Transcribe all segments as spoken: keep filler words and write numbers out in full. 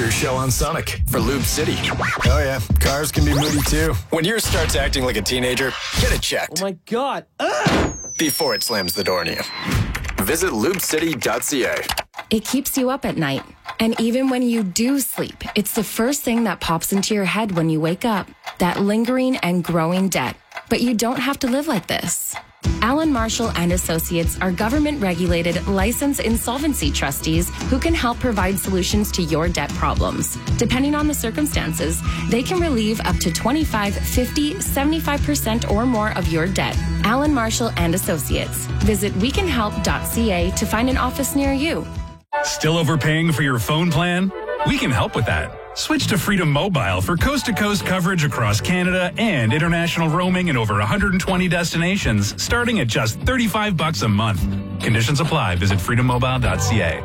Better Show on Sonic for Lube City. Oh yeah, cars can be moody too. When yours starts acting like a teenager, get it checked. Oh my God. Ah! Before it slams the door on you. Visit lube city dot c a. It keeps you up at night. And even when you do sleep, it's the first thing that pops into your head when you wake up. That lingering and growing debt. But you don't have to live like this. Allen Marshall and Associates are government-regulated, licensed insolvency trustees who can help provide solutions to your debt problems. Depending on the circumstances, they can relieve up to twenty-five, fifty, seventy-five percent or more of your debt. Allen Marshall and Associates. Visit we can help dot c a to find an office near you. Still overpaying for your phone plan? We can help with that. Switch to Freedom Mobile for coast-to-coast coverage across Canada and international roaming in over one hundred twenty destinations, starting at just thirty-five bucks a month. Conditions apply. Visit freedom mobile dot c a.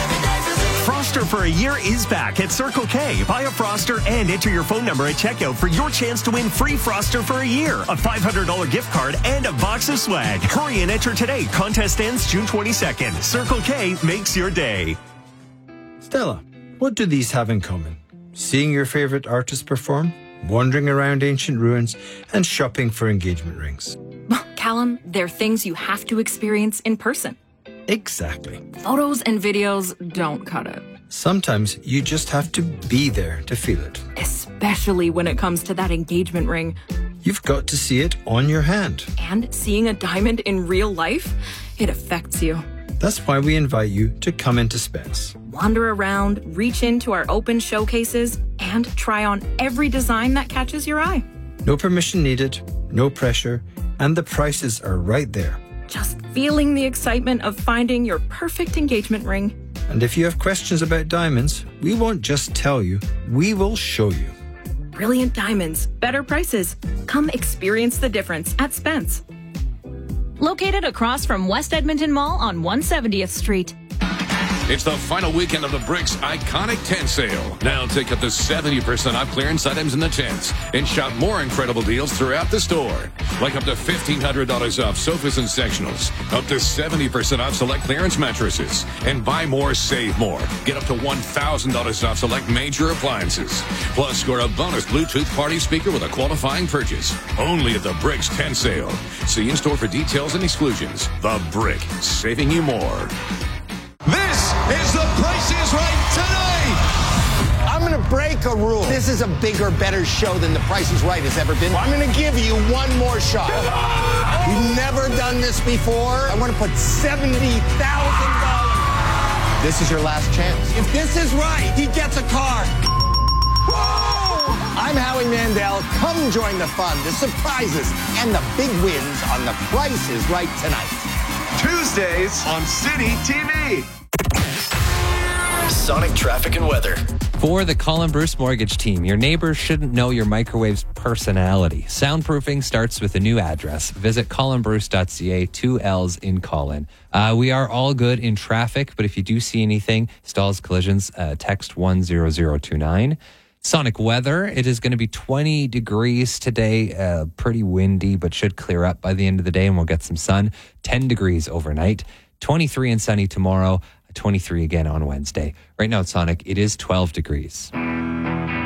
Froster for a year is back at Circle K. Buy a Froster and enter your phone number at checkout for your chance to win free Froster for a year, a five hundred dollars gift card, and a box of swag. Hurry and enter today. Contest ends June twenty-second. Circle K makes your day. Stella, what do these have in common? Seeing your favorite artist perform, wandering around ancient ruins, and shopping for engagement rings. Well, Callum, they're things you have to experience in person. Exactly. Photos and videos don't cut it. Sometimes you just have to be there to feel it. Especially when it comes to that engagement ring. You've got to see it on your hand. And seeing a diamond in real life, it affects you. That's why we invite you to come into Spence. Wander around, reach into our open showcases, and try on every design that catches your eye. No permission needed, no pressure, and the prices are right there. Just feeling the excitement of finding your perfect engagement ring. And if you have questions about diamonds, we won't just tell you, we will show you. Brilliant diamonds, better prices. Come experience the difference at Spence. Located across from West Edmonton Mall on one hundred seventieth Street. It's the final weekend of the Bricks Iconic Tent Sale. Now take up to seventy percent off clearance items in the tents and shop more incredible deals throughout the store. Like up to fifteen hundred dollars off sofas and sectionals, up to seventy percent off select clearance mattresses, and buy more, save more. Get up to one thousand dollars off select major appliances. Plus, score a bonus Bluetooth party speaker with a qualifying purchase. Only at the Bricks Tent Sale. See in-store for details and exclusions. The Brick, saving you more. This is The Price is Right tonight. I'm going to break a rule. This is a bigger, better show than The Price is Right has ever been. I'm going to give you one more shot. We've never done this before. I want to put seventy thousand dollars. This is your last chance. If this is right, he gets a car. Whoa! I'm Howie Mandel. Come join the fun, the surprises, and the big wins on The Price is Right tonight. Tuesdays on City T V. Sonic traffic and weather. For the Colin Bruce Mortgage Team, your neighbors shouldn't know your microwave's personality. Soundproofing starts with a new address. Visit colin bruce dot c a, two L's in Colin. Uh, we are all good in traffic, but if you do see anything, stalls, collisions, uh, text one zero zero two nine. Sonic weather, it is going to be twenty degrees today, uh, pretty windy, but should clear up by the end of the day and we'll get some sun. ten degrees overnight, twenty-three and sunny tomorrow, twenty-three again on Wednesday. Right now at Sonic, it is twelve degrees.